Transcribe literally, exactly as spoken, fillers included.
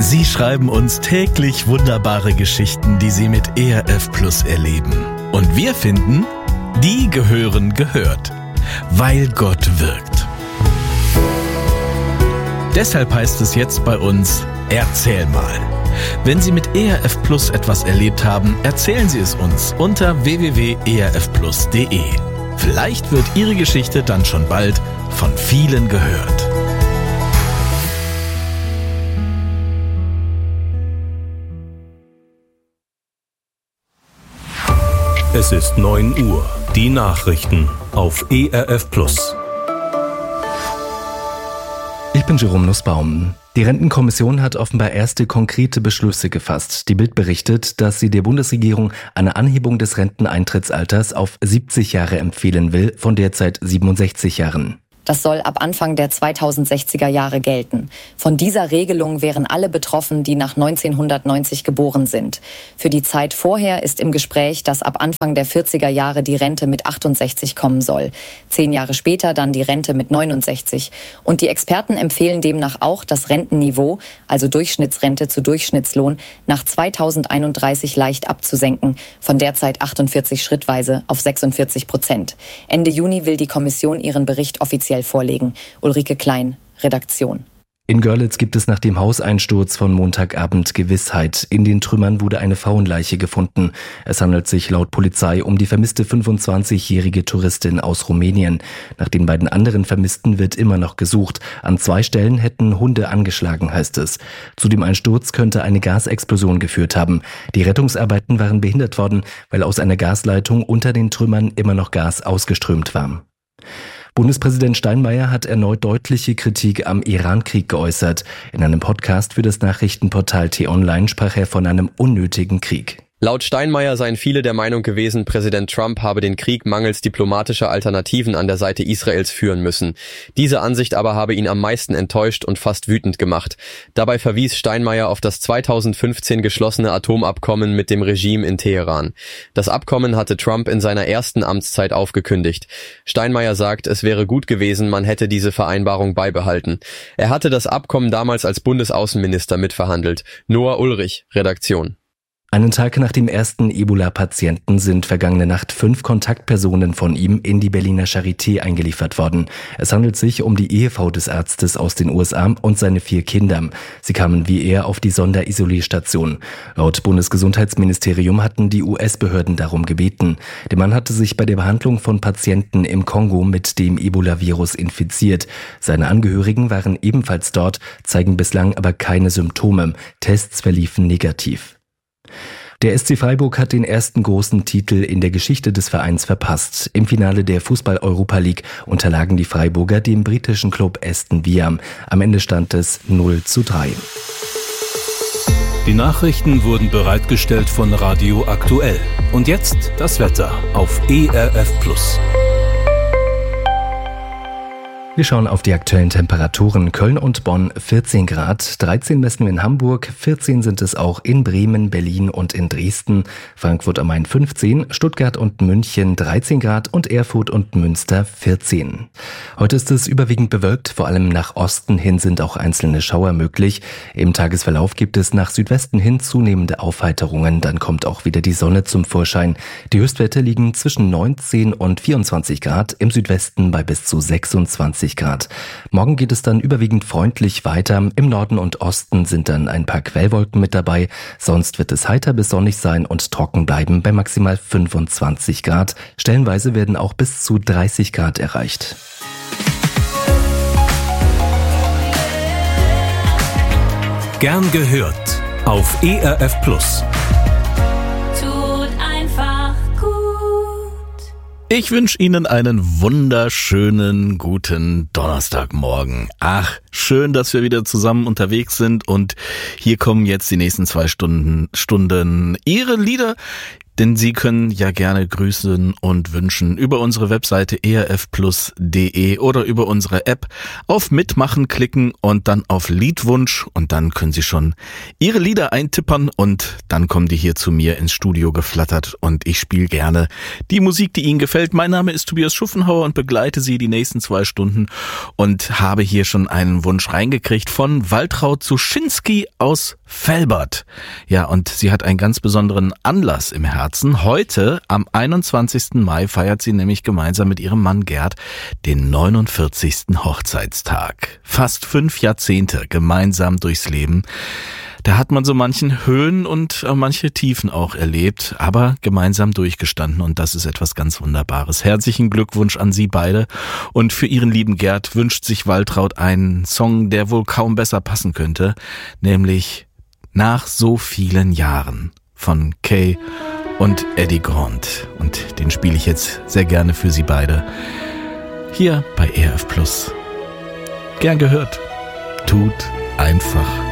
Sie schreiben uns täglich wunderbare Geschichten, die Sie mit E R F Plus erleben. Und wir finden, die gehören gehört, weil Gott wirkt. Deshalb heißt es jetzt bei uns, erzähl mal. Wenn Sie mit E R F Plus etwas erlebt haben, erzählen Sie es uns unter w w w punkt e r f plus punkt d e. Vielleicht wird Ihre Geschichte dann schon bald von vielen gehört. Es ist neun Uhr. Die Nachrichten auf E R F Plus. Ich bin Jerome Nussbaum. Die Rentenkommission hat offenbar erste konkrete Beschlüsse gefasst. Die Bild berichtet, dass sie der Bundesregierung eine Anhebung des Renteneintrittsalters auf siebzig Jahre empfehlen will, von derzeit siebenundsechzig Jahren. Das soll ab Anfang der zweitausendsechziger Jahre gelten. Von dieser Regelung wären alle betroffen, die nach neunzehnhundertneunzig geboren sind. Für die Zeit vorher ist im Gespräch, dass ab Anfang der vierziger Jahre die Rente mit achtundsechzig kommen soll. Zehn Jahre später dann die Rente mit neunundsechzig. Und die Experten empfehlen demnach auch, das Rentenniveau, also Durchschnittsrente zu Durchschnittslohn, nach zweitausendeinunddreißig leicht abzusenken, von derzeit achtundvierzig schrittweise auf sechsundvierzig Prozent. Ende Juni will die Kommission ihren Bericht offiziell vorlegen. Ulrike Klein, Redaktion. In Görlitz gibt es nach dem Hauseinsturz von Montagabend Gewissheit. In den Trümmern wurde eine Frauenleiche gefunden. Es handelt sich laut Polizei um die vermisste fünfundzwanzigjährige Touristin aus Rumänien. Nach den beiden anderen Vermissten wird immer noch gesucht. An zwei Stellen hätten Hunde angeschlagen, heißt es. Zu dem Einsturz könnte eine Gasexplosion geführt haben. Die Rettungsarbeiten waren behindert worden, weil aus einer Gasleitung unter den Trümmern immer noch Gas ausgeströmt war. Bundespräsident Steinmeier hat erneut deutliche Kritik am Iran-Krieg geäußert. In einem Podcast für das Nachrichtenportal T-Online sprach er von einem unnötigen Krieg. Laut Steinmeier seien viele der Meinung gewesen, Präsident Trump habe den Krieg mangels diplomatischer Alternativen an der Seite Israels führen müssen. Diese Ansicht aber habe ihn am meisten enttäuscht und fast wütend gemacht. Dabei verwies Steinmeier auf das zweitausendfünfzehn geschlossene Atomabkommen mit dem Regime in Teheran. Das Abkommen hatte Trump in seiner ersten Amtszeit aufgekündigt. Steinmeier sagt, es wäre gut gewesen, man hätte diese Vereinbarung beibehalten. Er hatte das Abkommen damals als Bundesaußenminister mitverhandelt. Noah Ulrich, Redaktion. Einen Tag nach dem ersten Ebola-Patienten sind vergangene Nacht fünf Kontaktpersonen von ihm in die Berliner Charité eingeliefert worden. Es handelt sich um die Ehefrau des Arztes aus den U S A und seine vier Kinder. Sie kamen wie er auf die Sonderisolierstation. Laut Bundesgesundheitsministerium hatten die U S-Behörden darum gebeten. Der Mann hatte sich bei der Behandlung von Patienten im Kongo mit dem Ebola-Virus infiziert. Seine Angehörigen waren ebenfalls dort, zeigen bislang aber keine Symptome. Tests verliefen negativ. Der S C Freiburg hat den ersten großen Titel in der Geschichte des Vereins verpasst. Im Finale der Fußball-Europa League unterlagen die Freiburger dem britischen Club Aston Villa. Am Ende stand es null zu drei. Die Nachrichten wurden bereitgestellt von Radio Aktuell. Und jetzt das Wetter auf E R F Plus. Wir schauen auf die aktuellen Temperaturen. Köln und Bonn vierzehn Grad, dreizehn messen wir in Hamburg, vierzehn sind es auch in Bremen, Berlin und in Dresden, Frankfurt am Main fünfzehn, Stuttgart und München dreizehn Grad und Erfurt und Münster vierzehn. Heute ist es überwiegend bewölkt, vor allem nach Osten hin sind auch einzelne Schauer möglich. Im Tagesverlauf gibt es nach Südwesten hin zunehmende Aufheiterungen, dann kommt auch wieder die Sonne zum Vorschein. Die Höchstwerte liegen zwischen neunzehn und vierundzwanzig Grad, im Südwesten bei bis zu sechsundzwanzig Grad. Morgen geht es dann überwiegend freundlich weiter. Im Norden und Osten sind dann ein paar Quellwolken mit dabei. Sonst wird es heiter bis sonnig sein und trocken bleiben bei maximal fünfundzwanzig Grad. Stellenweise werden auch bis zu dreißig Grad erreicht. Gern gehört auf E R F Plus. Ich wünsche Ihnen einen wunderschönen guten Donnerstagmorgen. Ach, schön, dass wir wieder zusammen unterwegs sind und hier kommen jetzt die nächsten zwei Stunden, Stunden Ihre Lieder, Denn Sie können ja gerne grüßen und wünschen über unsere Webseite e r f plus punkt d e oder über unsere App auf Mitmachen klicken und dann auf Liedwunsch und dann können Sie schon Ihre Lieder eintippern und dann kommen die hier zu mir ins Studio geflattert und ich spiele gerne die Musik, die Ihnen gefällt. Mein Name ist Tobias Schuffenhauer und begleite Sie die nächsten zwei Stunden und habe hier schon einen Wunsch reingekriegt von Waltraud Suschinski aus Velbert. Ja, und sie hat einen ganz besonderen Anlass im Herzen. Heute, am einundzwanzigsten Mai, feiert sie nämlich gemeinsam mit ihrem Mann Gerd den neunundvierzigsten Hochzeitstag. Fast fünf Jahrzehnte gemeinsam durchs Leben. Da hat man so manchen Höhen und manche Tiefen auch erlebt, aber gemeinsam durchgestanden und das ist etwas ganz Wunderbares. Herzlichen Glückwunsch an Sie beide und für Ihren lieben Gerd wünscht sich Waltraud einen Song, der wohl kaum besser passen könnte, nämlich Nach so vielen Jahren von Kay und Eddie Grant und den spiele ich jetzt sehr gerne für Sie beide hier bei E R F Plus. Gern gehört, tut einfach